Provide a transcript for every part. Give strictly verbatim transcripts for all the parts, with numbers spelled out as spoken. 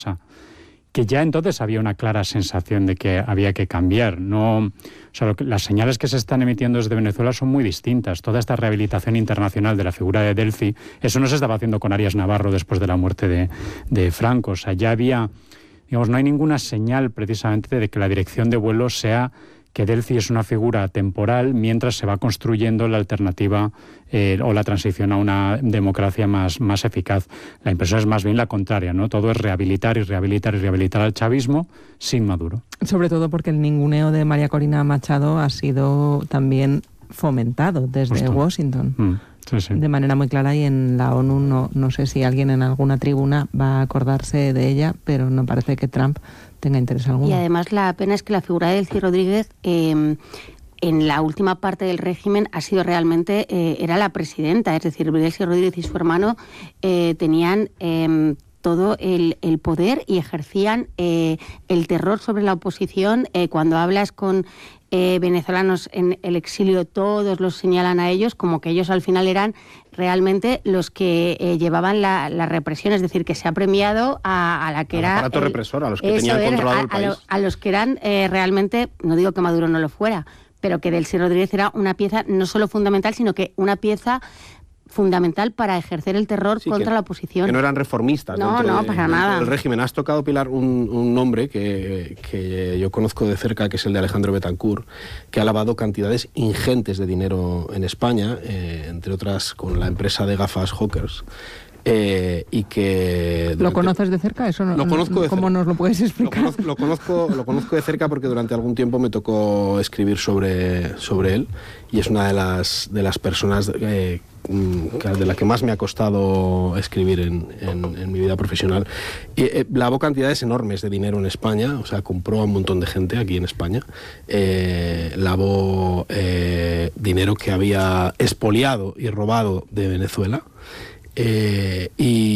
que ya entonces había una clara sensación de que había que cambiar. No, o sea, lo que, las señales que se están emitiendo desde Venezuela son muy distintas. Toda esta rehabilitación internacional de la figura de Delfi, eso no se estaba haciendo con Arias Navarro después de la muerte de, de Franco. O sea, ya había, digamos, no hay ninguna señal precisamente de que la dirección de vuelo sea que Delfi es una figura temporal mientras se va construyendo la alternativa eh, o la transición a una democracia más, más eficaz. La impresión es más bien la contraria, ¿no? Todo es rehabilitar y rehabilitar y rehabilitar al chavismo sin Maduro. Sobre todo porque el ninguneo de María Corina Machado ha sido también fomentado desde Justo. Washington. Mm. Sí, sí. De manera muy clara, y en la ONU no, no sé si alguien en alguna tribuna va a acordarse de ella, pero no parece que Trump tenga interés alguno. Y además la pena es que la figura de Delcy Rodríguez eh, en la última parte del régimen ha sido realmente, eh, era la presidenta, es decir, Delcy Rodríguez y su hermano eh, tenían eh, todo el, el poder y ejercían eh, el terror sobre la oposición. Eh, cuando hablas con Eh, venezolanos en el exilio, todos los señalan a ellos como que ellos al final eran realmente los que eh, llevaban la, la represión, es decir, que se ha premiado a, a la que al era... aparato el, represor, a los que tenían era, controlado a, el país. A, lo, a los que eran eh, realmente, no digo que Maduro no lo fuera, pero que Delcy Rodríguez era una pieza no solo fundamental, sino que una pieza fundamental para ejercer el terror sí, contra que, la oposición. Que no eran reformistas. No, no, de, para nada. Del régimen. Has tocado, Pilar, un, un nombre que, que yo conozco de cerca, que es el de Alejandro Betancourt, que ha lavado cantidades ingentes de dinero en España, eh, entre otras con la empresa de gafas Hawkers. Eh, y que durante... ¿Lo conoces de cerca? Eso no, lo conozco de ¿Cómo cerca. nos lo puedes explicar? Lo conozco, lo, conozco, lo conozco de cerca porque durante algún tiempo me tocó escribir sobre, sobre él, y es una de las, de las personas eh, de la que más me ha costado escribir en, en, en mi vida profesional. Y, eh, lavó cantidades enormes de dinero en España, o sea, compró a un montón de gente aquí en España, eh, lavó eh, dinero que había expoliado y robado de Venezuela. Eh,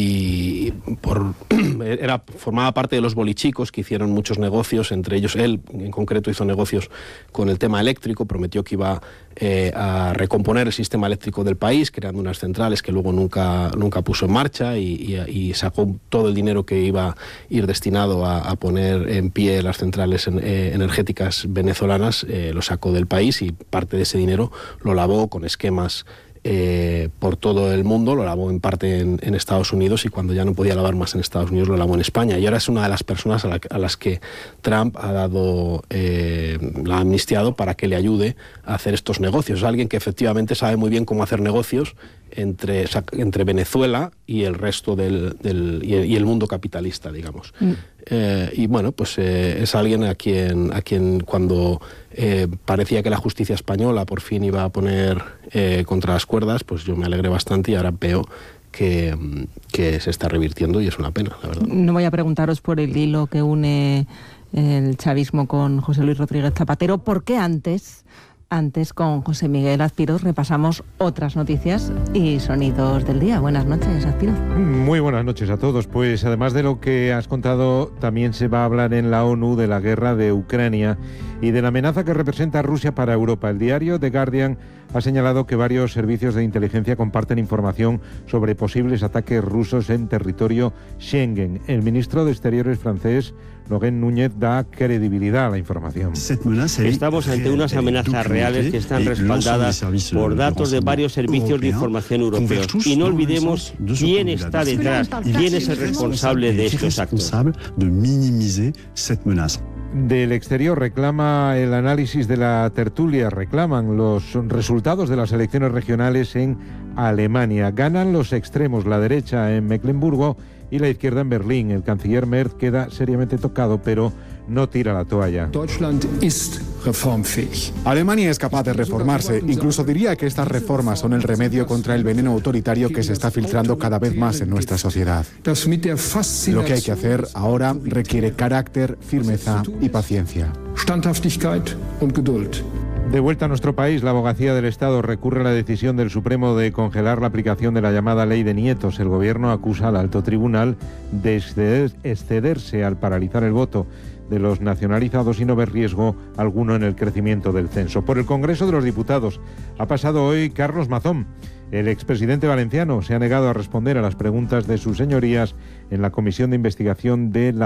y por, era, formaba parte de los bolichicos que hicieron muchos negocios, entre ellos él en concreto hizo negocios con el tema eléctrico, prometió que iba eh, a recomponer el sistema eléctrico del país, creando unas centrales que luego nunca, nunca puso en marcha, y, y, y sacó todo el dinero que iba a ir destinado a, a poner en pie las centrales en, eh, energéticas venezolanas, eh, lo sacó del país, y parte de ese dinero lo lavó con esquemas Eh, por todo el mundo, lo lavó en parte en, en Estados Unidos, y cuando ya no podía lavar más en Estados Unidos lo lavó en España, y ahora es una de las personas a, la, a las que Trump ha dado, eh, la ha amnistiado para que le ayude a hacer estos negocios. Es alguien que efectivamente sabe muy bien cómo hacer negocios entre, entre Venezuela y el resto del, del y, el, y el mundo capitalista, digamos. Mm. Eh, y bueno, pues eh, es alguien a quien, a quien cuando eh, parecía que la justicia española por fin iba a poner eh, contra las cuerdas, pues yo me alegré bastante, y ahora veo que, que se está revirtiendo, y es una pena, la verdad. No voy a preguntaros por el hilo que une el chavismo con José Luis Rodríguez Zapatero, porque antes... Antes, con José Miguel Azpiroz, repasamos otras noticias y sonidos del día. Buenas noches, Azpiroz. Muy buenas noches a todos. Pues además de lo que has contado, también se va a hablar en la ONU de la guerra de Ucrania y de la amenaza que representa Rusia para Europa. El diario The Guardian ha señalado que varios servicios de inteligencia comparten información sobre posibles ataques rusos en territorio Schengen. El ministro de Exteriores francés, Laurent Núñez, da credibilidad a la información. Estamos ante unas amenazas reales que están respaldadas por datos de varios servicios de información europeos. Y no olvidemos quién está detrás, quién es el responsable de estos actos. Del exterior reclama el análisis de la tertulia, reclaman los resultados de las elecciones regionales en Alemania. Ganan los extremos, la derecha en Mecklemburgo y la izquierda en Berlín. El canciller Merz queda seriamente tocado, pero no tira la toalla. Alemania es capaz de reformarse. Incluso diría que estas reformas son el remedio contra el veneno autoritario que se está filtrando cada vez más en nuestra sociedad. Lo que hay que hacer ahora requiere carácter, firmeza y paciencia. De vuelta a nuestro país, la Abogacía del Estado recurre a la decisión del Supremo de congelar la aplicación de la llamada Ley de Nietos. El Gobierno acusa al Alto Tribunal de exceder, excederse al paralizar el voto de los nacionalizados y no ver riesgo alguno en el crecimiento del censo. Por el Congreso de los Diputados ha pasado hoy Carlos Mazón. El expresidente valenciano se ha negado a responder a las preguntas de sus señorías en la comisión de investigación de la